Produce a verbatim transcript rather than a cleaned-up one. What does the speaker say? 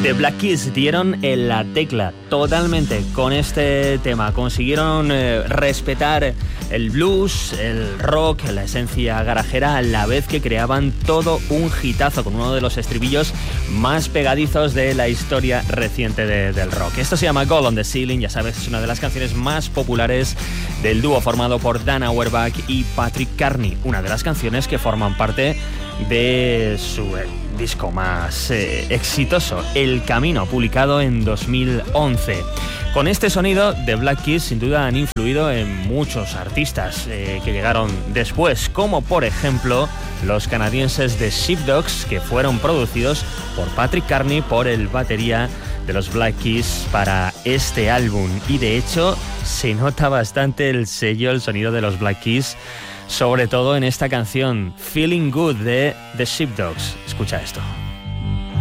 The Black Keys dieron en la tecla totalmente con este tema. Consiguieron eh, respetar el blues, el rock, la esencia garajera, a la vez que creaban todo un hitazo con uno de los estribillos más pegadizos de la historia reciente de, del rock. Esto se llama Gold on the Ceiling, ya sabes, es una de las canciones más populares del dúo formado por Dan Auerbach y Patrick Carney, una de las canciones que forman parte de su eh, disco más eh, exitoso, El Camino, publicado en dos mil once. Con este sonido, The Black Keys sin duda han influido en muchos artistas eh, que llegaron después, como por ejemplo los canadienses de Sheepdogs, que fueron producidos por Patrick Carney, por el batería de los Black Keys para este álbum. Y de hecho se nota bastante el sello, el sonido de los Black Keys, sobre todo en esta canción Feeling Good de The Sheepdogs. Escucha esto.